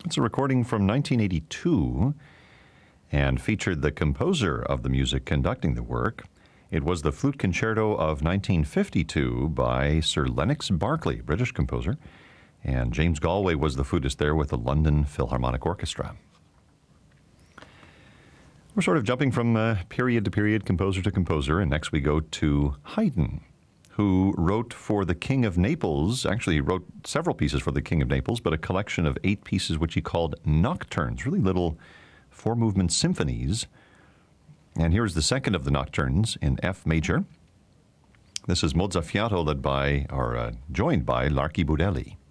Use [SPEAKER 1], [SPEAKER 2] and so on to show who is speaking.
[SPEAKER 1] It's a recording from 1982 and featured the composer of the music conducting the work. It was the Flute Concerto of 1952 by Sir Lennox Berkeley, British composer, and James Galway was the flutist there with the London Philharmonic Orchestra. We're sort of jumping from period to period, composer to composer, and next we go to Haydn, who wrote for the King of Naples. Actually, he wrote several pieces for the King of Naples, but a collection of 8 pieces which he called nocturnes, really little 4-movement symphonies. And here's the second of the nocturnes in F major. This is Mozzafiato led by, or joined by Larky Budelli.